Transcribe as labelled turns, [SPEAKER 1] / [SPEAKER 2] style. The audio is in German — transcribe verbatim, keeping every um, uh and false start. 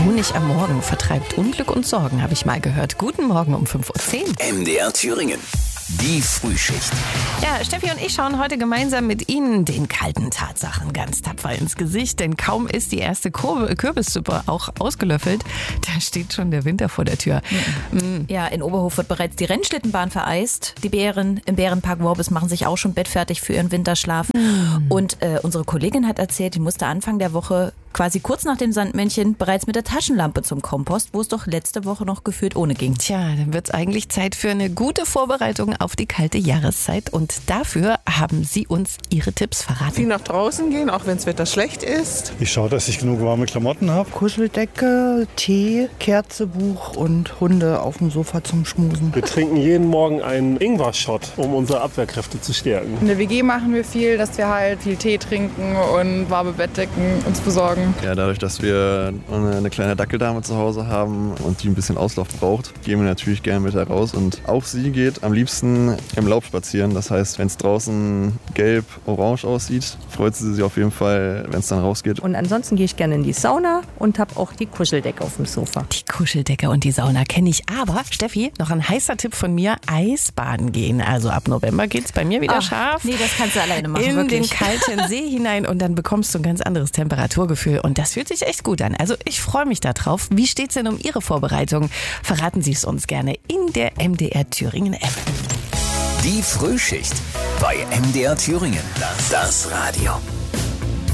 [SPEAKER 1] Honig am Morgen vertreibt Unglück und Sorgen, habe ich mal gehört. Guten Morgen um fünf Uhr zehn.
[SPEAKER 2] M D R Thüringen. Die Frühschicht.
[SPEAKER 1] Ja, Steffi und ich schauen heute gemeinsam mit Ihnen den kalten Tatsachen ganz tapfer ins Gesicht, denn kaum ist die erste Kur- Kürbissuppe auch ausgelöffelt, da steht schon der Winter vor der Tür.
[SPEAKER 3] Mhm. Ja, in Oberhof wird bereits die Rennschlittenbahn vereist. Die Bären im Bärenpark Worbis machen sich auch schon bettfertig für ihren Winterschlaf. Mhm. Und äh, unsere Kollegin hat erzählt, die musste Anfang der Woche quasi kurz nach dem Sandmännchen bereits mit der Taschenlampe zum Kompost, wo es doch letzte Woche noch gefühlt ohne ging.
[SPEAKER 1] Tja, dann wird es eigentlich Zeit für eine gute Vorbereitung auf die kalte Jahreszeit und dafür haben Sie uns Ihre Tipps verraten.
[SPEAKER 4] Viel nach draußen gehen, auch wenn das Wetter schlecht ist.
[SPEAKER 5] Ich schaue, dass ich genug warme Klamotten habe.
[SPEAKER 6] Kuscheldecke, Tee, Kerze, Buch und Hunde auf dem Sofa zum Schmusen.
[SPEAKER 7] Wir trinken jeden Morgen einen Ingwer-Shot, um unsere Abwehrkräfte zu stärken.
[SPEAKER 8] In der W G machen wir viel, dass wir halt viel Tee trinken und warme Bettdecken uns besorgen.
[SPEAKER 9] Ja, dadurch, dass wir eine kleine Dackeldame zu Hause haben und die ein bisschen Auslauf braucht, gehen wir natürlich gerne mit heraus. Und auch sie geht am liebsten im Laub spazieren. Das heißt, wenn es draußen gelb, orange aussieht, freut sie sich auf jeden Fall, wenn es dann rausgeht.
[SPEAKER 10] Und ansonsten gehe ich gerne in die Sauna und habe auch die Kuscheldecke auf dem Sofa.
[SPEAKER 1] Die Kuscheldecke und die Sauna kenne ich. Aber, Steffi, noch ein heißer Tipp von mir, Eisbaden gehen. Also ab November geht es bei mir wieder
[SPEAKER 3] Ach,
[SPEAKER 1] scharf.
[SPEAKER 3] Nee, das kannst du alleine machen,
[SPEAKER 1] in
[SPEAKER 3] wirklich.
[SPEAKER 1] den kalten See hinein und dann bekommst du ein ganz anderes Temperaturgefühl. Und das fühlt sich echt gut an. Also ich freue mich darauf. Wie steht's denn um Ihre Vorbereitung? Verraten Sie es uns gerne in der M D R Thüringen App.
[SPEAKER 2] Die Frühschicht bei M D R Thüringen. Das, das Radio.